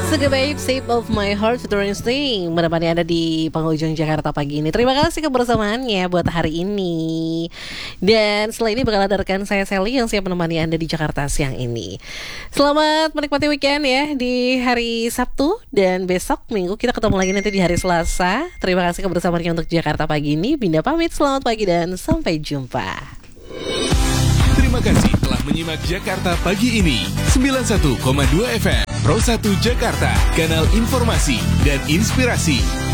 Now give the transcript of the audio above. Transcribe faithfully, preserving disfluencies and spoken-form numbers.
Sugar Babe, Shape of My Heart, Future Instinct menemani Anda di penghujung Jakarta pagi ini. Terima kasih kebersamaannya buat hari ini. Dan setelah ini bakal ada rekan saya Sally yang siap menemani Anda di Jakarta siang ini. Selamat menikmati weekend ya di hari Sabtu. Dan besok Minggu kita ketemu lagi nanti di hari Selasa. Terima kasih kebersamaannya untuk Jakarta pagi ini. Binda pamit, selamat pagi dan sampai jumpa. Terima kasih telah menyimak Jakarta pagi ini. sembilan puluh satu koma dua F M Pro satu Jakarta, kanal informasi dan inspirasi.